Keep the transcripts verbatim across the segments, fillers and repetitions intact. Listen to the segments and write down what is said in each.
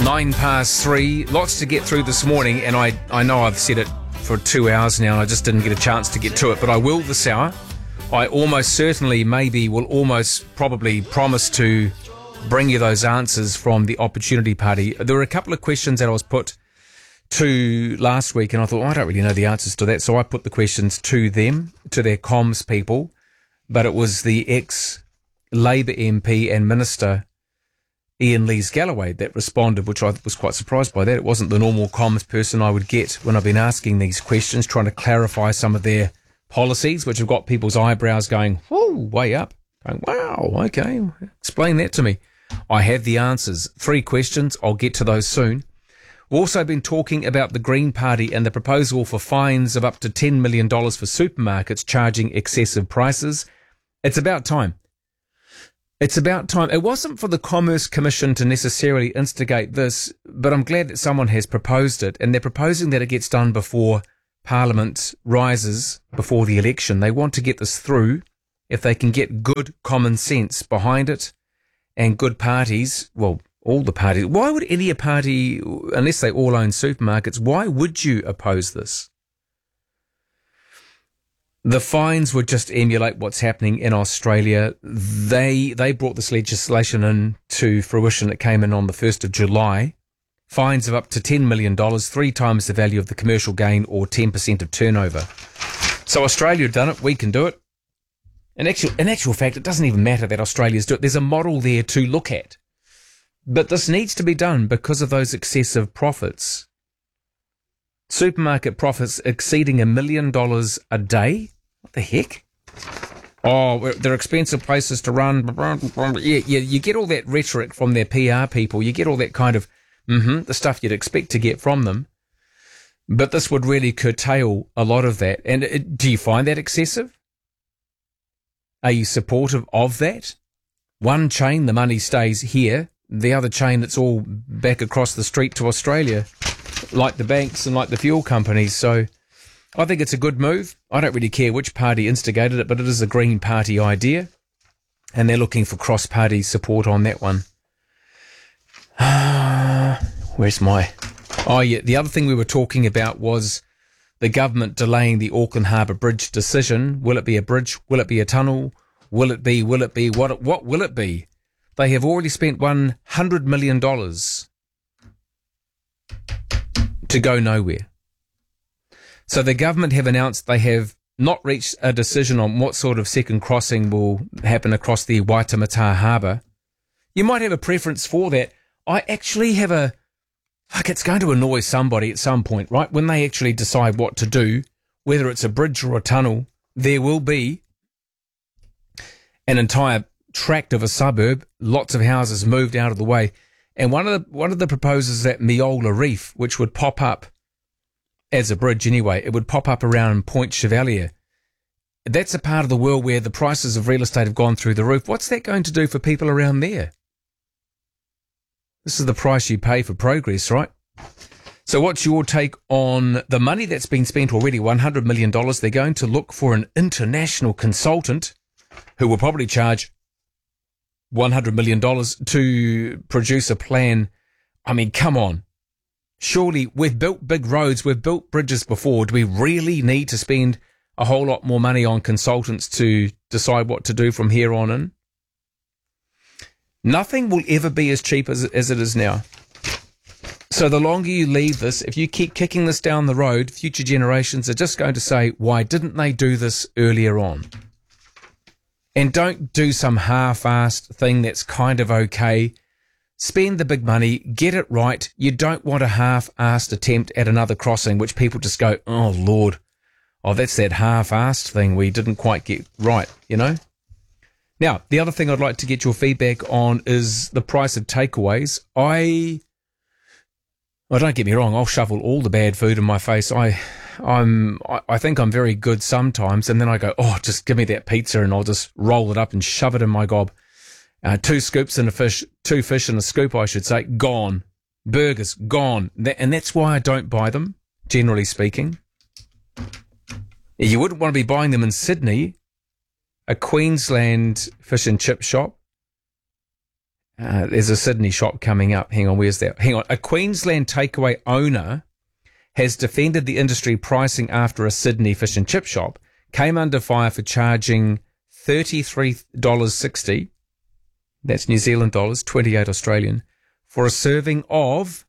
Nine past three. Lots to get through this morning, and I, I know I've said it for two hours now, and I just didn't get a chance to get to it, but I will this hour. I almost certainly, maybe, will almost probably promise to bring you those answers from the Opportunity Party. There were a couple of questions that I was put to last week, and I thought, well, I don't really know the answers to that, so I put the questions to them, to their comms people, but it was the ex-Labour M P and Minister Ian Lees-Galloway that responded, which I was quite surprised by that. It wasn't the normal comms person I would get when I've been asking these questions, trying to clarify some of their policies, which have got people's eyebrows going, whoa, way up. Going, wow, okay, explain that to me. I have the answers. Three questions. I'll get to those soon. We've also been talking about the Green Party and the proposal for fines of up to ten million dollars for supermarkets charging excessive prices. It's about time. It's about time. It wasn't for the Commerce Commission to necessarily instigate this, but I'm glad that someone has proposed it, and they're proposing that it gets done before Parliament rises, before the election. They want to get this through if they can get good common sense behind it and good parties, well, all the parties. Why would any party, unless they all own supermarkets, why would you oppose this? The fines would just emulate what's happening in Australia. They they brought this legislation in to fruition. It came in on the first of July. Fines of up to ten million dollars, three times the value of the commercial gain, or ten percent of turnover. So Australia have done it. We can do it. In actual, in actual fact, it doesn't even matter that Australia's do it. There's a model there to look at. But this needs to be done because of those excessive profits. Supermarket profits exceeding a million dollars a day. What the heck? Oh, they're expensive places to run. Yeah, yeah, you get all that rhetoric from their P R people. You get all that kind of, mm-hmm, the stuff you'd expect to get from them. But this would really curtail a lot of that. And it, do you find that excessive? Are you supportive of that? One chain, the money stays here. The other chain, it's all back across the street to Australia, like the banks and like the fuel companies. So I think it's a good move. I don't really care which party instigated it, but it is a Green Party idea, and they're looking for cross-party support on that one. Where's my... Oh, yeah, the other thing we were talking about was the government delaying the Auckland Harbour Bridge decision. Will it be a bridge? Will it be a tunnel? Will it be, will it be, what, what will it be? They have already spent one hundred million dollars to go nowhere. So the government have announced they have not reached a decision on what sort of second crossing will happen across the Waitemata Harbour. You might have a preference for that. I actually have a... Like, it's going to annoy somebody at some point, right? When they actually decide what to do, whether it's a bridge or a tunnel, there will be an entire tract of a suburb, lots of houses moved out of the way. And one of the, one of the proposals is that Meola Reef, which would pop up as a bridge anyway, it would pop up around Point Chevalier. That's a part of the world where the prices of real estate have gone through the roof. What's that going to do for people around there? This is the price you pay for progress, right? So what's your take on the money that's been spent already, one hundred million dollars? They're going to look for an international consultant who will probably charge one hundred million dollars to produce a plan. I mean, come on. Surely we've built big roads, we've built bridges before. Do we really need to spend a whole lot more money on consultants to decide what to do from here on in? Nothing will ever be as cheap as, as it is now. So the longer you leave this, if you keep kicking this down the road, future generations are just going to say, why didn't they do this earlier on? And don't do some half-assed thing that's kind of okay. Spend the big money, get it right. You don't want a half-assed attempt at another crossing, which people just go, oh, Lord, oh, that's that half-assed thing we didn't quite get right, you know? Now, the other thing I'd like to get your feedback on is the price of takeaways. I, well, don't get me wrong, I'll shovel all the bad food in my face. I, I'm, I, I think I'm very good sometimes, and then I go, oh, just give me that pizza, and I'll just roll it up and shove it in my gob. Uh, two scoops and a fish, two fish and a scoop, I should say, gone. Burgers, gone. That, and that's why I don't buy them, generally speaking. You wouldn't want to be buying them in Sydney, a Queensland fish and chip shop, Uh, there's a Sydney shop coming up. Hang on, where's that? Hang on. A Queensland takeaway owner has defended the industry pricing after a Sydney fish and chip shop came under fire for charging thirty-three dollars sixty, that's New Zealand dollars, twenty-eight Australian, for a serving of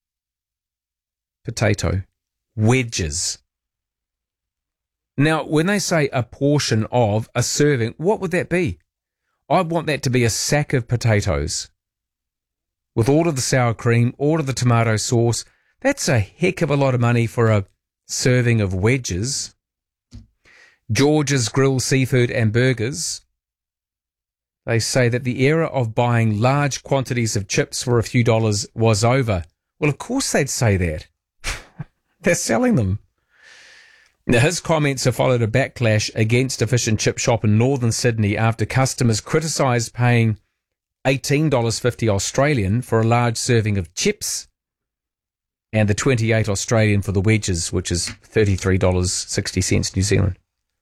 potato wedges. Now, when they say a portion of a serving, what would that be? I want that to be a sack of potatoes with all of the sour cream, all of the tomato sauce. That's a heck of a lot of money for a serving of wedges. George's Grill Seafood and Burgers. They say that the era of buying large quantities of chips for a few dollars was over. Well, of course they'd say that. They're selling them. Now, his comments have followed a backlash against a fish and chip shop in northern Sydney after customers criticised paying eighteen dollars fifty Australian for a large serving of chips and the twenty-eight Australian for the wedges, which is thirty-three dollars sixty New Zealand.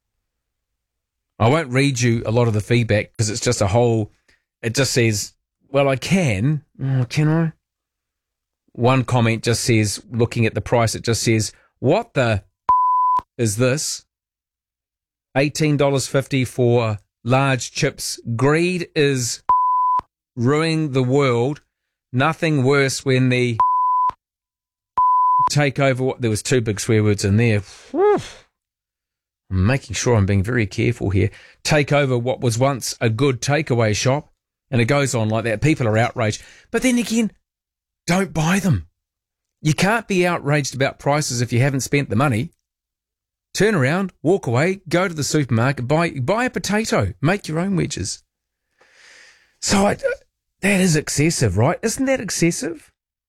I won't read you a lot of the feedback because it's just a whole, it just says, well, I can. Oh, can I? One comment just says, looking at the price, it just says, what the is this? eighteen dollars fifty for large chips. Greed is ruining the world. Nothing worse when the take over. There was two big swear words in there. Whew. I'm making sure I'm being very careful here. Take over what was once a good takeaway shop. And it goes on like that. People are outraged. But then again, don't buy them. You can't be outraged about prices if you haven't spent the money. Turn around, walk away, go to the supermarket, buy buy a potato, make your own wedges. So I, that is excessive, right? Isn't that excessive?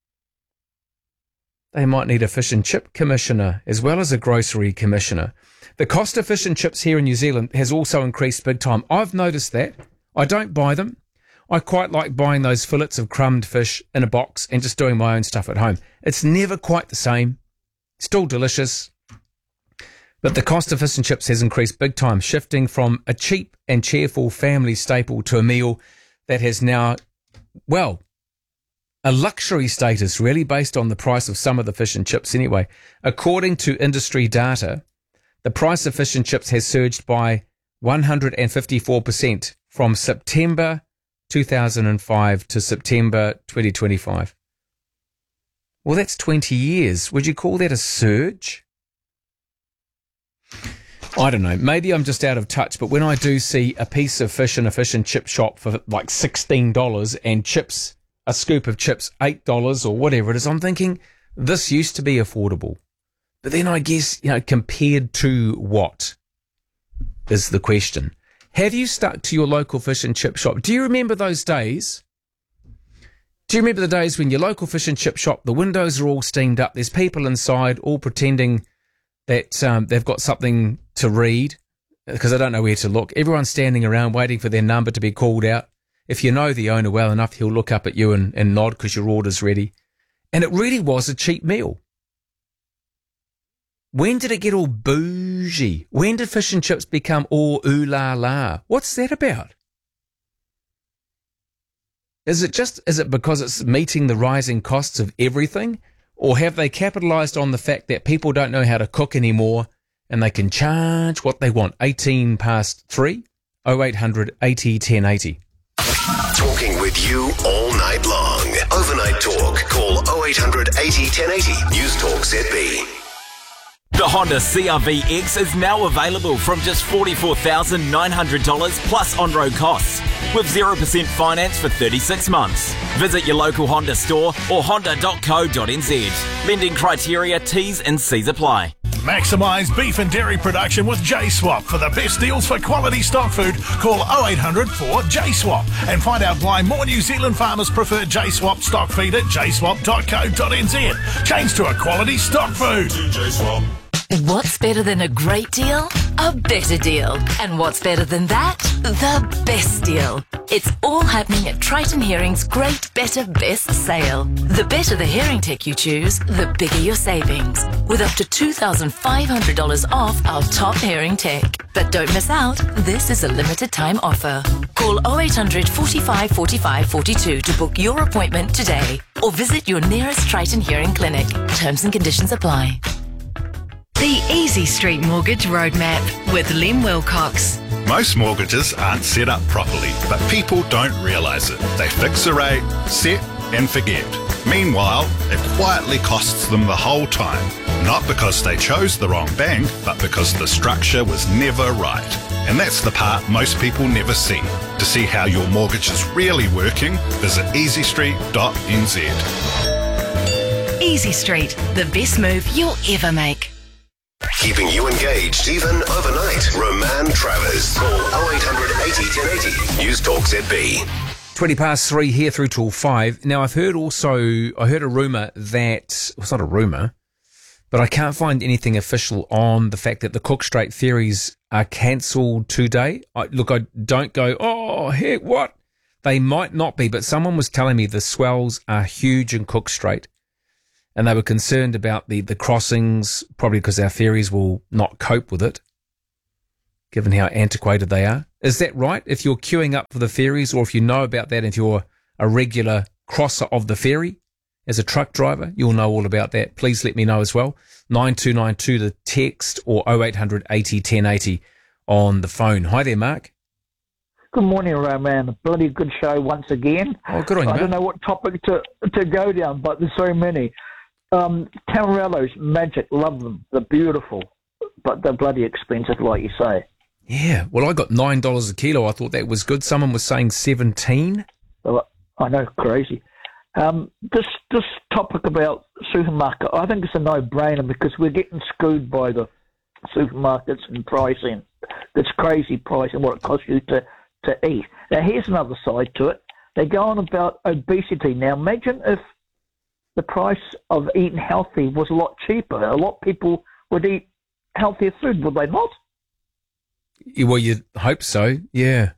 They might need a fish and chip commissioner as well as a grocery commissioner. The cost of fish and chips here in New Zealand has also increased big time. I've noticed that. I don't buy them. I quite like buying those fillets of crumbed fish in a box and just doing my own stuff at home. It's never quite the same. Still delicious. But the cost of fish and chips has increased big time, shifting from a cheap and cheerful family staple to a meal that has now, well, a luxury status really based on the price of some of the fish and chips anyway. According to industry data, the price of fish and chips has surged by one hundred fifty-four percent from September two thousand five to September twenty twenty-five. Well, that's twenty years. Would you call that a surge? I don't know. Maybe I'm just out of touch, but when I do see a piece of fish in a fish and chip shop for like sixteen dollars and chips, a scoop of chips, eight dollars or whatever it is, I'm thinking this used to be affordable. But then I guess, you know, compared to what is the question? Have you stuck to your local fish and chip shop? Do you remember those days? Do you remember the days when your local fish and chip shop, the windows are all steamed up, there's people inside all pretending that um, they've got something to read because I don't know where to look. Everyone's standing around waiting for their number to be called out. If you know the owner well enough, he'll look up at you and, and nod because your order's ready. And it really was a cheap meal. When did it get all bougie? When did fish and chips become all ooh la la? What's that about? Is it just, is it because it's meeting the rising costs of everything? Or have they capitalised on the fact that people don't know how to cook anymore and they can charge what they want? eighteen past three, oh eight hundred eighty ten eighty. Talking with you all night long. Overnight talk. Call oh eight hundred eighty ten eighty. News Talk Z B. The Honda C R V X is now available from just forty-four thousand nine hundred dollars plus on-road costs with zero percent finance for thirty-six months. Visit your local Honda store or honda dot co dot n z. Lending criteria, T's and C's apply. Maximise beef and dairy production with J Swap. For the best deals for quality stock food, call oh eight hundred four J swap and find out why more New Zealand farmers prefer J Swap stock feed at j swap dot co dot n z. Change to a quality stock food. J Swap. What's better than a great deal? A better deal. And what's better than that? The best deal. It's all happening at Triton Hearing's Great Better Best sale. The better the hearing tech you choose, the bigger your savings. With up to two thousand five hundred dollars off our top hearing tech. But don't miss out, this is a limited time offer. Call oh eight hundred, forty-five, forty-five, forty-two to book your appointment today. Or visit your nearest Triton Hearing clinic. Terms and conditions apply. The Easy Street Mortgage Roadmap with Lem Wilcox. Most mortgages aren't set up properly, but people don't realise it. They fix a rate, set and forget. Meanwhile, it quietly costs them the whole time. Not because they chose the wrong bank, but because the structure was never right. And that's the part most people never see. To see how your mortgage is really working, visit easy street dot n z. Easy Street, the best move you'll ever make. Keeping you engaged even overnight. Roman Travers. Call oh eight hundred eighty ten eighty. News Talk Z B. twenty past three here through till five. Now, I've heard also, I heard a rumour that, well, it's not a rumour, but I can't find anything official on the fact that the Cook Strait ferries are cancelled today. I, look, I don't go, oh, heck, what? They might not be, but someone was telling me the swells are huge in Cook Strait. And they were concerned about the, the crossings, probably because our ferries will not cope with it, given how antiquated they are. Is that right? If you're queuing up for the ferries, or if you know about that, if you're a regular crosser of the ferry as a truck driver, you'll know all about that. Please let me know as well. nine two nine two the text, or oh eight hundred eighty ten eighty on the phone. Hi there, Mark. Good morning, Roman. A bloody good show once again. Oh, good on you, I mate. don't know what topic to to go down, but there's so many. Um, Tamarellos, magic, love them. They're beautiful, but they're bloody expensive, like you say. Yeah, well, I got nine dollars a kilo. I thought that was good. Someone was saying seventeen. Well, I know, crazy. Um, this this topic about supermarket, I think it's a no-brainer because we're getting screwed by the supermarkets and pricing. It's crazy pricing, what it costs you to, to eat. Now, here's another side to it. They go on about obesity. Now, imagine if the price of eating healthy was a lot cheaper. A lot of people would eat healthier food, would they not? Well, you'd hope so, yeah.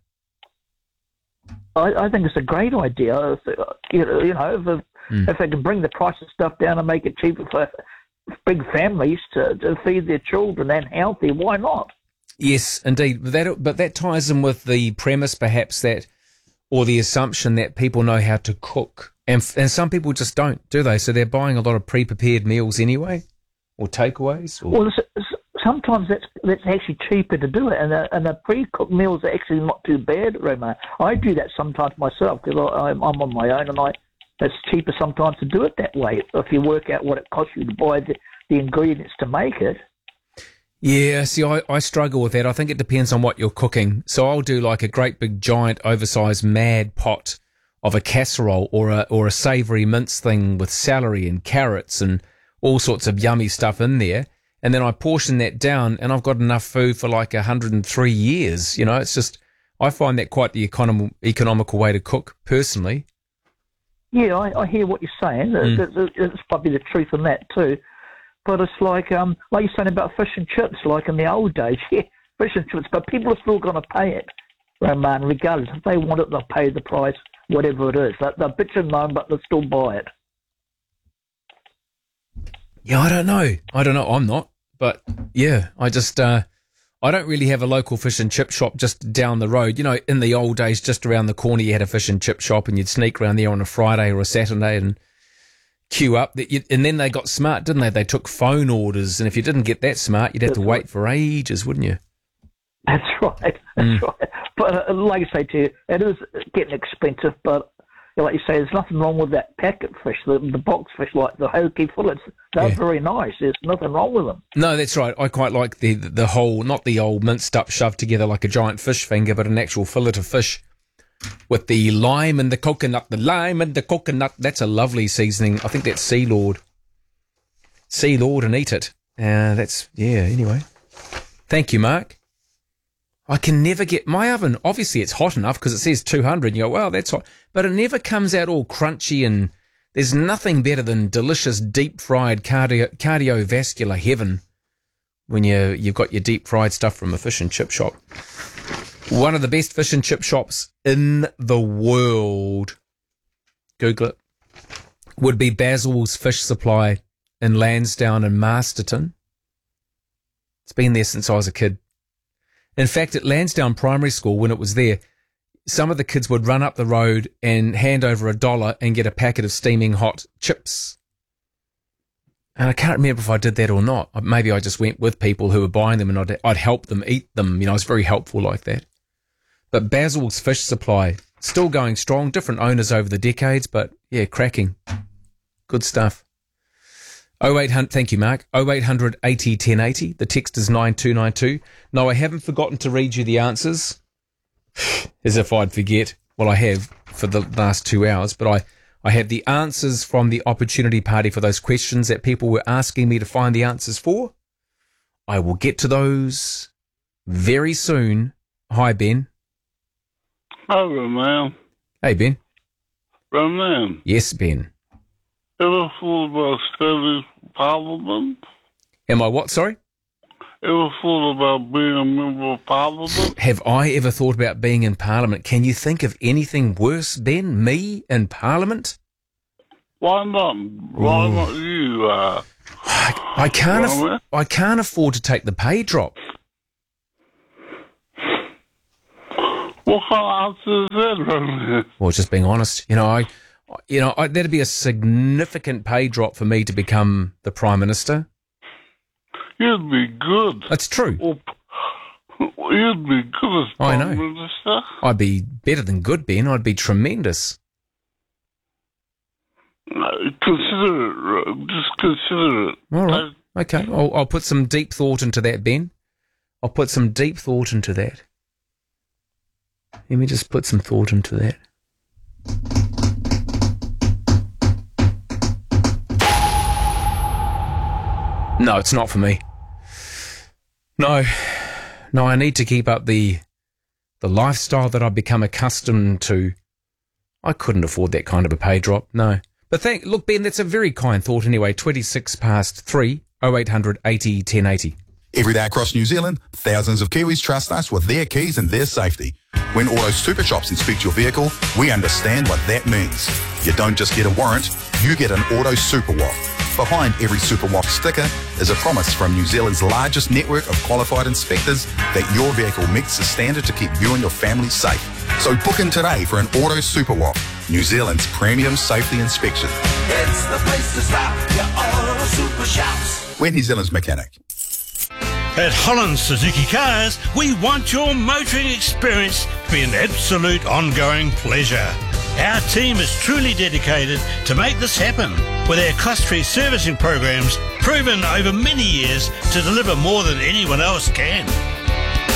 I, I think it's a great idea. If, you know, you know if, mm. if they can bring the price of stuff down and make it cheaper for big families to, to feed their children and healthy, why not? Yes, indeed. But that, but that ties in with the premise, perhaps, that, or the assumption that people know how to cook. And, and some people just don't, do they? So they're buying a lot of pre-prepared meals anyway, or takeaways? Or... Well, sometimes that's that's actually cheaper to do it, and the, and the pre-cooked meals are actually not too bad, Roman. I do that sometimes myself because I'm, I'm on my own, and I it's cheaper sometimes to do it that way if you work out what it costs you to buy the, the ingredients to make it. Yeah, see, I, I struggle with that. I think it depends on what you're cooking. So I'll do like a great big giant oversized mad pot of a casserole or a or a savoury mince thing with celery and carrots and all sorts of yummy stuff in there. And then I portion that down and I've got enough food for like one hundred three years. You know, it's just, I find that quite the econom- economical way to cook personally. Yeah, I, I hear what you're saying. Mm. It's, it's probably the truth in that too. But it's like, um, like you're saying about fish and chips, like in the old days. Yeah, fish and chips, but people are still going to pay it, Roman, regardless. If they want it, they'll pay the price. Whatever it is. They're bitching known, but they'll still buy it. Yeah, I don't know. I don't know. I'm not. But, yeah, I just, uh, I don't really have a local fish and chip shop just down the road. You know, in the old days, just around the corner, you had a fish and chip shop and you'd sneak around there on a Friday or a Saturday and queue up. And then they got smart, didn't they? They took phone orders. And if you didn't get that smart, you'd have That's to wait right. for ages, wouldn't you? That's right. That's mm. right. But uh, like I say to you, it is getting expensive. But like you say, there's nothing wrong with that packet fish, the, the box fish, like the hoki fillets. They're yeah. very nice. There's nothing wrong with them. No, that's right. I quite like the the whole, not the old minced up, shoved together like a giant fish finger, but an actual fillet of fish with the lime and the coconut. The lime and the coconut. That's a lovely seasoning. I think that's Sea Lord. Sea Lord and eat it. Uh, that's, yeah, anyway. Thank you, Mark. I can never get my oven. Obviously, it's hot enough because it says two hundred. You go, wow, that's hot. But it never comes out all crunchy, and there's nothing better than delicious deep-fried cardio, cardiovascular heaven when you, you've got your deep fried stuff from a fish and chip shop. One of the best fish and chip shops in the world, Google it, would be Basil's Fish Supply in Lansdowne and Masterton. It's been there since I was a kid. In fact, at Lansdowne Primary School, when it was there, some of the kids would run up the road and hand over a dollar and get a packet of steaming hot chips. And I can't remember if I did that or not. Maybe I just went with people who were buying them and I'd, I'd help them eat them. You know, I was very helpful like that. But Basil's Fish Supply, still going strong, different owners over the decades, but yeah, cracking. Good stuff. oh eight hundred, thank you, Mark. oh eight hundred eighty ten eighty. The text is nine two nine two. No, I haven't forgotten to read you the answers. As if I'd forget. Well, I have for the last two hours, but I, I have the answers from the opportunity party for those questions that people were asking me to find the answers for. I will get to those very soon. Hi, Ben. Hello, man. Hey, Ben. Roman. Yes, Ben. Ever thought about studying Parliament? Am I what, sorry? Ever thought about being a member of Parliament? Have I ever thought about being in Parliament? Can you think of anything worse, Ben? Me in Parliament? Why not? Why Ooh. not you? Uh, I, I can't. Aff- I can't afford to take the pay drop. What kind of answer is that, Roman? Well, just being honest, you know, I, you know, I, that'd be a significant pay drop for me to become the Prime Minister. You'd be good. That's true. Or, you'd be good as Prime I know. Minister. I'd be better than good, Ben. I'd be tremendous. Consider it, Ro. Just consider it. All right. Okay. I'll, I'll put some deep thought into that, Ben. I'll put some deep thought into that. Let me just put some thought into that. No, it's not for me. No. No, I need to keep up the the lifestyle that I've become accustomed to. I couldn't afford that kind of a pay drop, no. But thank, look, Ben, that's a very kind thought anyway. twenty-six past three, oh eight hundred eighty ten eighty. Every day across New Zealand, thousands of Kiwis trust us with their keys and their safety. When Auto Super Shops inspect your vehicle, we understand what that means. You don't just get a warrant, you get an Auto Super W A F. Behind every Super W A F sticker is a promise from New Zealand's largest network of qualified inspectors that your vehicle meets the standard to keep you and your family safe. So book in today for an Auto Super W A F, New Zealand's premium safety inspection. It's the place to stop your Auto Super Shops. We're New Zealand's mechanic. At Holland Suzuki Cars, we want your motoring experience to be an absolute ongoing pleasure. Our team is truly dedicated to make this happen, with our cost-free servicing programs proven over many years to deliver more than anyone else can.